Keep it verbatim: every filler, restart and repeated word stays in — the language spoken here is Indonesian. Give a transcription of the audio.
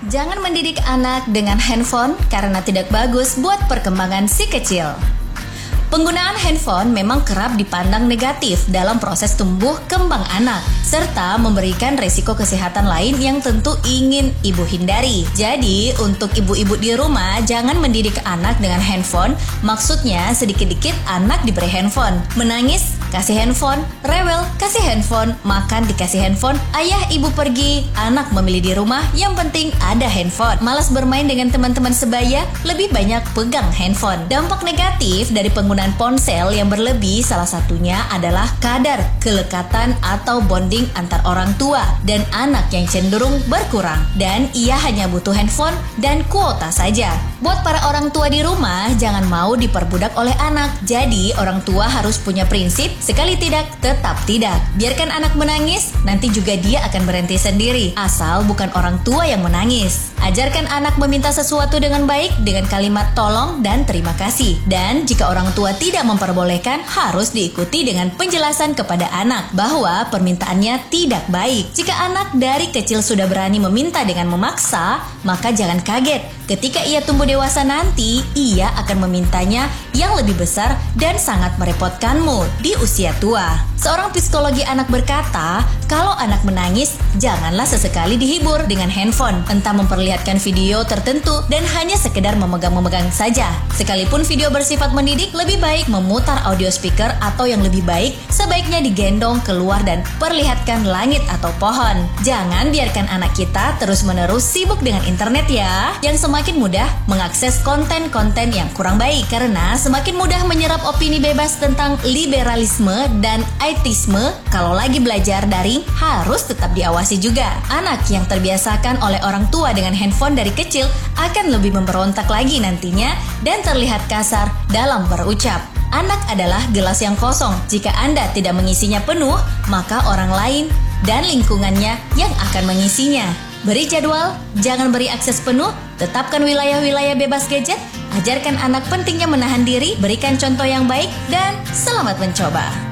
Jangan mendidik anak dengan handphone karena tidak bagus buat perkembangan si kecil. Penggunaan handphone memang kerap dipandang negatif dalam proses tumbuh kembang anak, serta memberikan resiko kesehatan lain yang tentu ingin ibu hindari. Jadi, untuk ibu-ibu di rumah, jangan mendidik anak dengan handphone. Maksudnya, sedikit-dikit anak diberi handphone. Menangis, kasih handphone. Rewel, kasih handphone. Makan, dikasih handphone. Ayah ibu pergi, anak memilih di rumah, yang penting ada handphone. Malas bermain dengan teman-teman sebaya, lebih banyak pegang handphone. Dampak negatif dari penggunaan ponsel yang berlebih salah satunya adalah kadar kelekatan atau bonding antar orang tua dan anak yang cenderung berkurang, dan ia hanya butuh handphone dan kuota saja. Buat para orang tua di rumah, jangan mau diperbudak oleh anak. Jadi orang tua harus punya prinsip, sekali tidak, tetap tidak. Biarkan anak menangis, nanti juga dia akan berhenti sendiri, asal bukan orang tua yang menangis. Ajarkan anak meminta sesuatu dengan baik dengan kalimat tolong dan terima kasih. Dan jika orang tua tidak memperbolehkan, harus diikuti dengan penjelasan kepada anak bahwa permintaannya tidak baik. Jika anak dari kecil sudah berani meminta dengan memaksa, maka jangan kaget ketika ia tumbuh dewasa nanti, ia akan memintanya yang lebih besar dan sangat merepotkanmu di usia tua. Seorang psikologi anak berkata, kalau anak menangis, janganlah sesekali dihibur dengan handphone, entah memperlihatkan video tertentu dan hanya sekedar memegang-memegang saja. Sekalipun video bersifat mendidik, lebih baik memutar audio speaker atau yang lebih baik, sebaiknya digendong keluar dan perlihatkan langit atau pohon. Jangan biarkan anak kita terus-menerus sibuk dengan internet ya, yang semakin mudah mengakses konten-konten yang kurang baik, karena semakin mudah menyerap opini bebas tentang liberalisme dan aitisme. Kalau lagi belajar daring, harus tetap diawasi juga. Anak yang terbiasakan oleh orang tua dengan handphone dari kecil akan lebih memberontak lagi nantinya dan terlihat kasar dalam berucap. Anak adalah gelas yang kosong. Jika Anda tidak mengisinya penuh, maka orang lain dan lingkungannya yang akan mengisinya. Beri jadwal, jangan beri akses penuh, tetapkan wilayah-wilayah bebas gadget, ajarkan anak pentingnya menahan diri, berikan contoh yang baik, dan selamat mencoba.